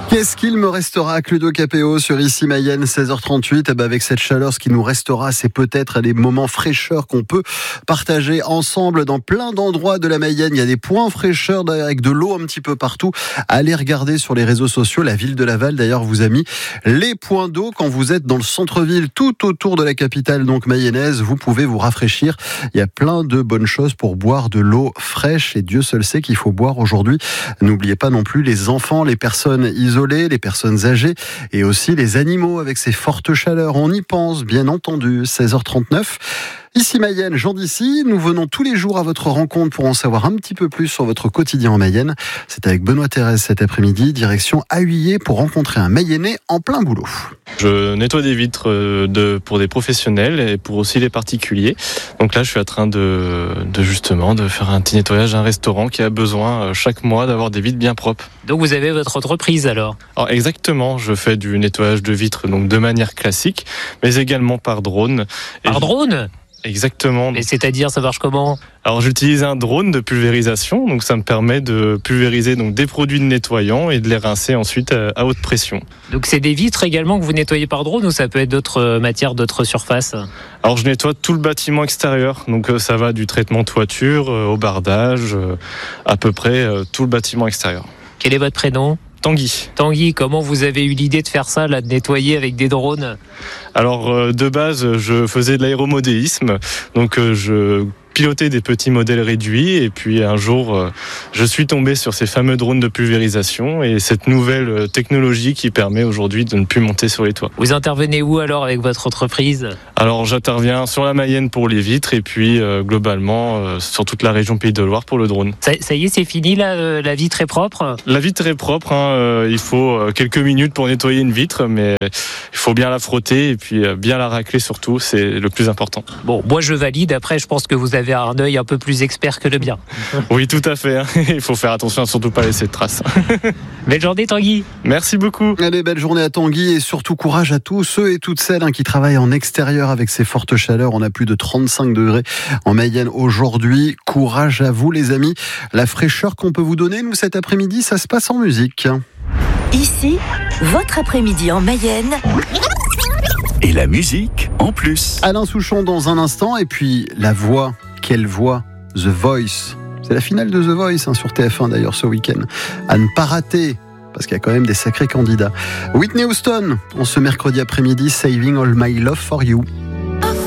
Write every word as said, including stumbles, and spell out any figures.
Qu'est-ce qu'il me restera, Cluedo Capéo sur Ici Mayenne, seize heures trente-huit. Et ben avec cette chaleur, ce qui nous restera, c'est peut-être les moments fraîcheurs qu'on peut partager ensemble dans plein d'endroits de la Mayenne. Il y a des points fraîcheurs avec de l'eau un petit peu partout. Allez regarder sur les réseaux sociaux. La ville de Laval, d'ailleurs, vous a mis les points d'eau quand vous êtes dans le centre-ville, tout autour de la capitale, donc mayonnaise. Vous pouvez vous rafraîchir. Il y a plein de bonnes choses pour boire de l'eau fraîche. Et Dieu seul sait qu'il faut boire aujourd'hui. N'oubliez pas non plus les enfants, les personnes isolées, les personnes âgées et aussi les animaux avec ces fortes chaleurs. On y pense, bien entendu. seize heures trente-neuf. Ici Mayenne, Jean d'ici, nous venons tous les jours à votre rencontre pour en savoir un petit peu plus sur votre quotidien en Mayenne. C'est avec Benoît Thérèse cet après-midi, direction Huillé pour rencontrer un Mayennais en plein boulot. Je nettoie des vitres de, pour des professionnels et pour aussi les particuliers. Donc là, je suis en train de, de justement de faire un petit nettoyage d'un restaurant qui a besoin chaque mois d'avoir des vitres bien propres. Donc vous avez votre entreprise alors ? Alors exactement, je fais du nettoyage de vitres donc de manière classique, mais également par drone. Par et drone ? Exactement. Et c'est-à-dire, ça marche comment ? Alors j'utilise un drone de pulvérisation, donc ça me permet de pulvériser donc des produits nettoyants et de les rincer ensuite à haute pression. Donc c'est des vitres également que vous nettoyez par drone ou ça peut être d'autres matières, d'autres surfaces ? Alors je nettoie tout le bâtiment extérieur, donc ça va du traitement toiture au bardage, à peu près tout le bâtiment extérieur. Quel est votre prénom ? Tanguy. Tanguy, comment vous avez eu l'idée de faire ça, là, de nettoyer avec des drones ? Alors de base, je faisais de l'aéromodélisme, donc je pilotais des petits modèles réduits et puis un jour, je suis tombé sur ces fameux drones de pulvérisation et cette nouvelle technologie qui permet aujourd'hui de ne plus monter sur les toits. Vous intervenez où alors avec votre entreprise ? Alors j'interviens sur la Mayenne pour les vitres et puis euh, globalement euh, sur toute la région Pays de Loire pour le drone. Ça, ça y est, c'est fini là, euh, la vitre est propre ? La vitre est propre, hein, euh, il faut euh, quelques minutes pour nettoyer une vitre, mais il faut bien la frotter et puis euh, bien la racler surtout, c'est le plus important. Bon, moi je valide, après je pense que vous avez un œil un peu plus expert que le mien. Oui, tout à fait, hein. Il faut faire attention à surtout pas laisser de traces. Belle journée Tanguy. Merci beaucoup. Allez, belle journée à Tanguy et surtout courage à tous ceux et toutes celles hein, qui travaillent en extérieur avec ces fortes chaleurs. On a plus de trente-cinq degrés en Mayenne aujourd'hui. Courage à vous les amis. La fraîcheur qu'on peut vous donner, nous cet après-midi, ça se passe en musique. Ici, votre après-midi en Mayenne. Et la musique en plus. Alain Souchon dans un instant et puis la voix. Quelle voix ? The Voice. C'est la finale de The Voice hein, sur T F un d'ailleurs ce week-end. À ne pas rater, parce qu'il y a quand même des sacrés candidats. Whitney Houston, en ce mercredi après-midi, Saving All My Love For You.